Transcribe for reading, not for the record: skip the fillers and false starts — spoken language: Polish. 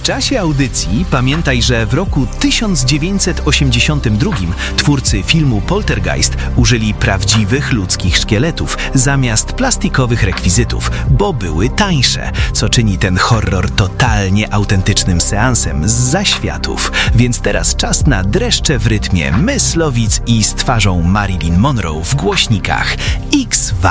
czasie audycji pamiętaj, że w roku 1982 twórcy filmu Poltergeist użyli prawdziwych ludzkich szkieletów zamiast plastikowych rekwizytów, bo były tańsze, co czyni ten horror totalnie autentycznym seansem z zaświatów. Więc teraz czas na dreszcze w rytmie Myslowic i z twarzą Marilyn Monroe w głośnikach. X